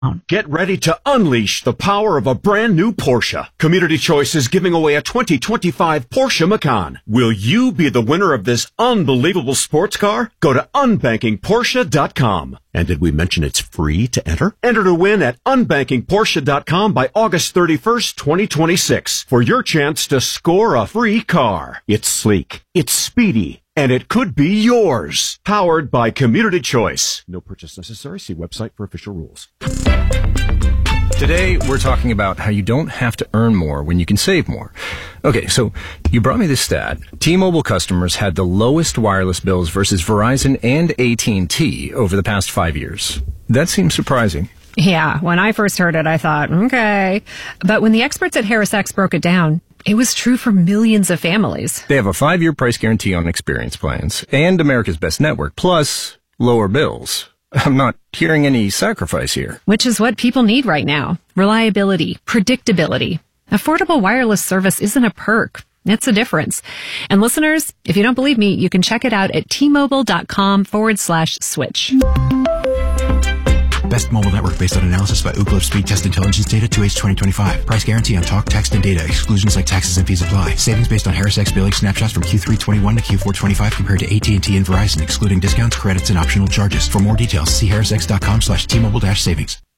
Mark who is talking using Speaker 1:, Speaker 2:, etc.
Speaker 1: Get ready to unleash the power of a brand new Porsche. Community Choice is giving away a 2025 Porsche Macan. Will you be the winner of this unbelievable sports car? Go to unbankingporsche.com. And did we mention it's free to enter? Enter to win at unbankingporsche.com by August 31st, 2026 for your chance to score a free car. It's sleek, it's speedy, and it could be yours. Powered by Community Choice. No purchase necessary. See website for official rules.
Speaker 2: Today, we're talking about how you don't have to earn more when you can save more. Okay, so you brought me this stat. T-Mobile customers had the lowest wireless bills versus Verizon and AT&T over the past 5 years. That seems surprising.
Speaker 3: Yeah, when I first heard it, I thought, okay. But when the experts at HarrisX broke it down, it was true for millions of families.
Speaker 2: They have a 5-year price guarantee on experience plans and America's Best Network, plus lower bills. I'm not hearing any sacrifice here.
Speaker 3: Which is what people need right now. Reliability, predictability. Affordable wireless service isn't a perk. It's a difference. And listeners, if you don't believe me, you can check it out at tmobile.com/switch.
Speaker 4: Best mobile network based on analysis by Ookla Speed Test Intelligence data 2H 2025. Price guarantee on talk, text, and data. Exclusions like taxes and fees apply. Savings based on HarrisX billing snapshots from Q3 21 to Q4 25 compared to AT&T and Verizon, excluding discounts, credits, and optional charges. For more details, see harrisx.com/T-Mobile-savings.